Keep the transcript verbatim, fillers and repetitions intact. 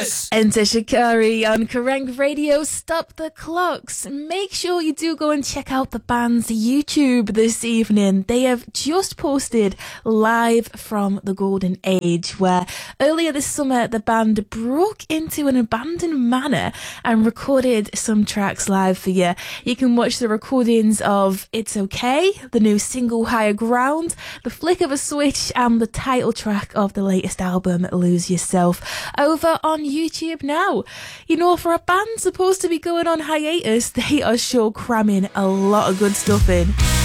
Yes! Enter Shikari on Kerrang Radio. Stop the clocks. Make sure you do go and check out the band's YouTube this evening. They have just posted Live from the Golden Age, where earlier this summer the band broke into an abandoned manor and recorded some tracks live for you. You can watch the recordings of It's Okay, the new single Higher Ground, The Flick of a Switch, and the title track of the latest album, Lose Yourself, over on YouTube now. You know, for a band supposed to be going on hiatus, they are sure cramming a lot of good stuff in.